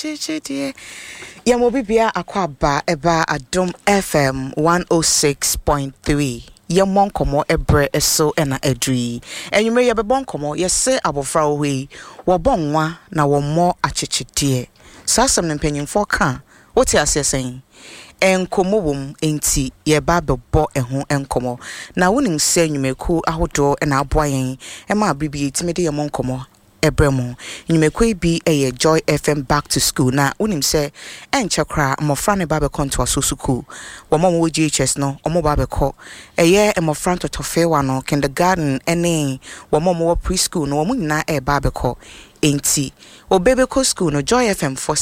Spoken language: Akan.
Chichi. Yamobibia Akwaba Eba Adum FM 106.3. Yamon komo ebre eso ena edri. And you may have a bon komo, yes, say abofra we, wabonwa na wamo achichidie. Sasam n'penyin for ka. What you saying? Enkomo wom enti ye ba bebo eho enkomo. Na wonim say nyumeku ahodo na aboyen e ma bibi timede yamon komo. Ebremo nyumekwe bi eye Joy FM back to school na unim se enchekra mofra ne babe konto asusuku wo mama wo GHS no omo babe ko eye mofra to tofe wa no kindergarten ene wo mama wo preschool no wo nyina e babe ko enti wo bebe ko school no Joy FM for